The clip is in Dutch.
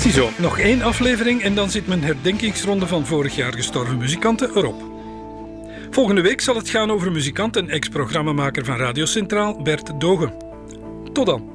Ziezo, nog 1 aflevering en dan zit mijn herdenkingsronde van vorig jaar gestorven muzikanten erop. Volgende week zal het gaan over muzikant en ex-programmamaker van Radio Centraal, Bert Dogen. Tot dan.